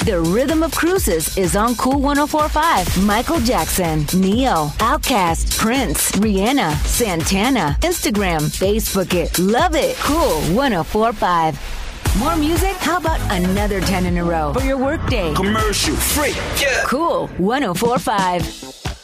The Rhythm of Cruises is on Cool 104.5. Michael Jackson, Neo, Outkast, Prince, Rihanna, Santana. Instagram, Facebook it. Love it. Cool 104.5. More music? How about another 10 in a row for your workday? Commercial free. Yeah. Cool 104.5.